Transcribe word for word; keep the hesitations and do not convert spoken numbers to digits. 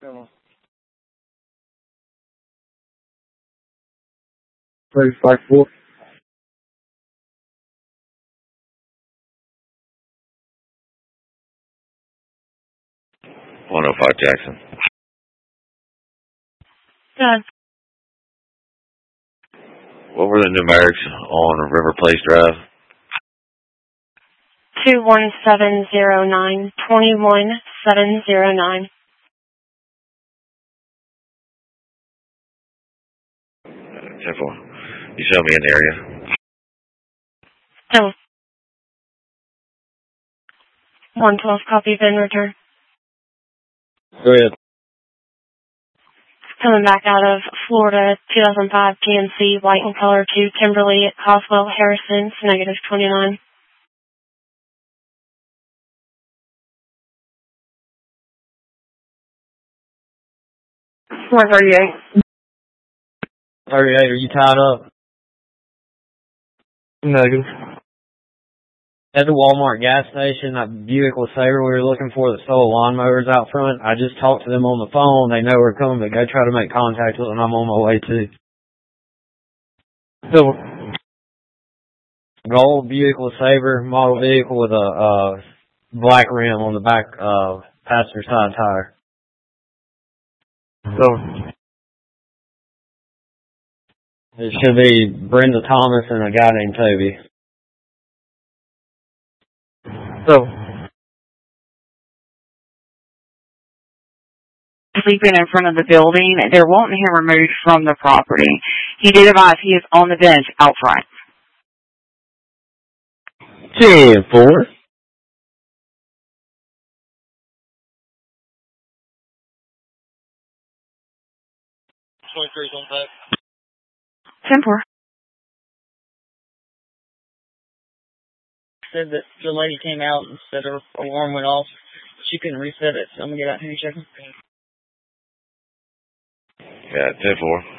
Three five four. one oh five Jackson. Good. What were the numerics on River Place Drive? Two one seven zero nine twenty one seven zero nine. ten four. You show me an area. No. one twelve copy, then return. Go ahead. Coming back out of Florida, two thousand five P N C, white in color to Kimberly Coswell Harrison, negative twenty-nine. one thirty-eight. thirty-eight, are you tied up? Negative. At the Walmart gas station, that Buick LeSabre we were looking for that stole lawnmowers out front, I just talked to them on the phone. They know we're coming, but go try to make contact with them. I'm on my way too. So, gold Buick LeSabre model vehicle with a uh, black rim on the back uh, passenger side tire. So, it should be Brenda Thomas and a guy named Toby. So, sleeping in front of the building. They're wanting him removed from the property. He did advise he is on the bench out front. ten four. twenty-three's on back. ten four. Said that the lady came out and said her alarm went off. She couldn't reset it, so I'm going to get out here and check them. Yeah, ten four.